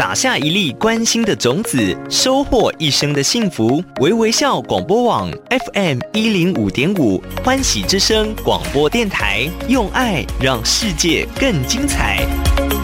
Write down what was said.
撒下一粒关心的种子，收获一生的幸福。微微笑广播网 FM105.5欢喜之声广播电台，用爱让世界更精彩。